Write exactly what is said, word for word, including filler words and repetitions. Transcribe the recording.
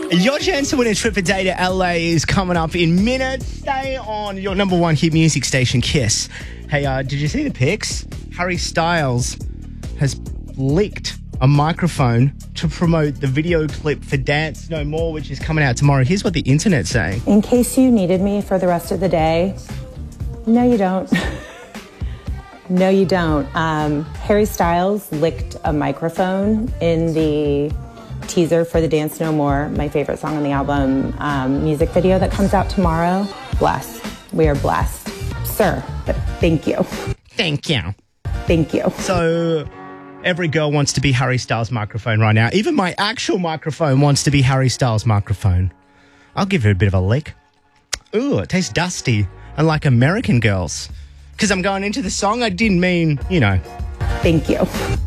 Your chance to win a trip a day to L A is coming up in minutes. Stay on your number one hit music station, Kiss. Hey, uh, did you see the pics? Harry Styles has leaked a microphone to promote the video clip for Dance No More, which is coming out tomorrow. Here's what the internet's saying. In case you needed me for the rest of the day, no, you don't. No, you don't. Um, Harry Styles licked a microphone in the teaser for the Dance No More, my favorite song on the album, um, music video that comes out tomorrow. Blessed. We are blessed. Sir, but thank you. Thank you. Thank you. So every girl wants to be Harry Styles' microphone right now. Even my actual microphone wants to be Harry Styles' microphone. I'll give it a bit of a lick. Ooh, it tastes dusty and like American Girls. Because I'm going into the song, I didn't mean, you know. Thank you.